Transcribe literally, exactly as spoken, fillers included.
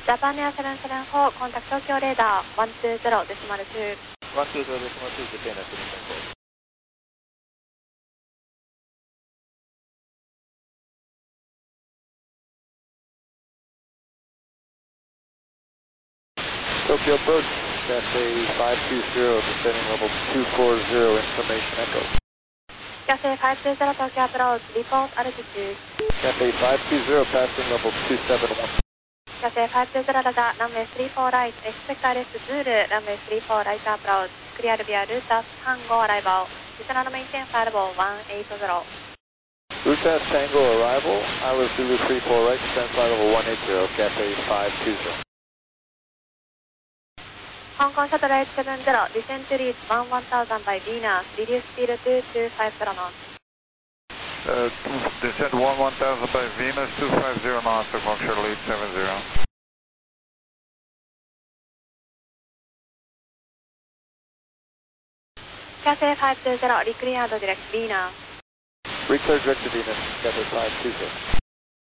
Japan Air seven seven four, contact Tokyo radar one two zero decimal two. one two zero decimal two, Japan Air seven seven four. Tokyo approach, Cathay five two zero, descending level two four zero, information echo. Cathay five two zero, Tokyo approach, report altitude. Cathay five two zero, passing level two seven one. Cathay five two zero, radar, runway three four right, expect R S Zulu, runway three four right approach, cleared via Rutas Tango arrival, descend and maintain flight level one eight zero. Rutas Tango arrival, Isla Zulu three four right, descend flight level one eight zero, Cathay five two zero. Hong Kong Satellite seven zero, descend to reach one one thousand by Venus, reduce speed to two five zero knots. Uh, descend one one thousand by Venus, two five zero knots, Foxtrot lead seven zero. Cathay five two zero, recleared direct Venus. Reclear direct to Venus, Cathay five two zero.